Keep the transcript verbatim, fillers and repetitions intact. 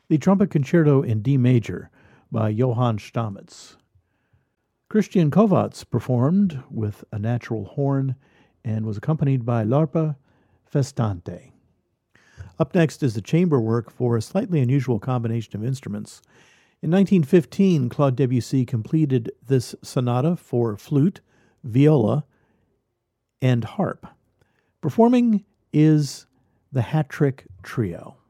the Trumpet Concerto in D major by Johann Stamitz. Christian Kovács performed with a natural horn and was accompanied by L'Arpa Festante. Up next is the chamber work for a slightly unusual combination of instruments. In nineteen fifteen, Claude Debussy completed this sonata for flute, viola, and harp. Performing is the Hat Trick Trio.